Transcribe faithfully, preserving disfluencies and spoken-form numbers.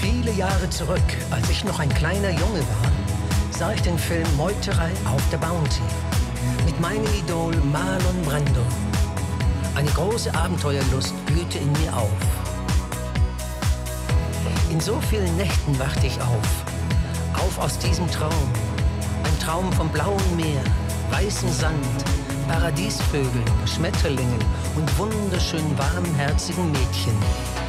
Viele Jahre zurück, als ich noch ein kleiner Junge war, sah ich den Film Meuterei auf der Bounty mit meinem Idol Marlon Brando. Eine große Abenteuerlust blühte in mir auf. In so vielen Nächten wachte ich auf, auf aus diesem Traum. Ein Traum vom blauen Meer, weißem Sand, Paradiesvögeln, Schmetterlingen und wunderschön warmherzigen Mädchen.